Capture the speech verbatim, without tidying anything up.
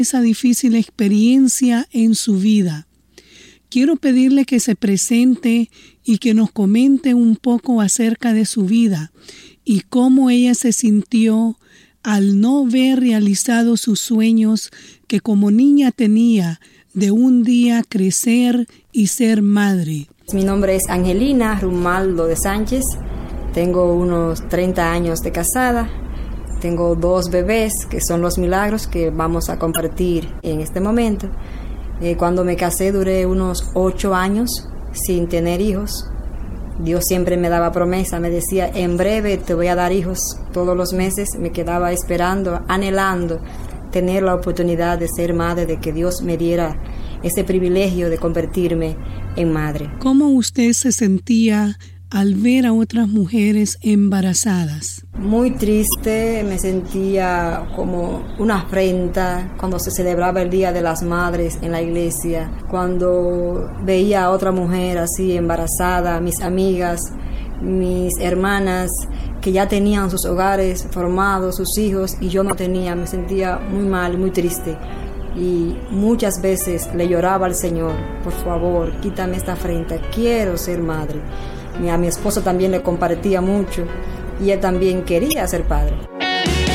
esa difícil experiencia en su vida. Quiero pedirle que se presente y que nos comente un poco acerca de su vida y cómo ella se sintió al no ver realizados sus sueños que como niña tenía de un día crecer y ser madre. Mi nombre es Angelina Rumaldo de Sánchez, tengo unos treinta años de casada, tengo dos bebés que son los milagros que vamos a compartir en este momento. Eh, cuando me casé duré unos ocho años sin tener hijos. Dios siempre me daba promesa, me decía, en breve te voy a dar hijos. Todos los meses me quedaba esperando, anhelando tener la oportunidad de ser madre, de que Dios me diera ese privilegio de convertirme en madre. ¿Cómo usted se sentía al ver a otras mujeres embarazadas? Muy triste, me sentía como una afrenta cuando se celebraba el Día de las Madres en la iglesia, cuando veía a otra mujer así embarazada, mis amigas, mis hermanas que ya tenían sus hogares formados, sus hijos, y yo no tenía, me sentía muy mal, muy triste. Y muchas veces le lloraba al Señor, por favor, quítame esta afrenta, quiero ser madre. A mi esposo también le compartía mucho y él también quería ser padre.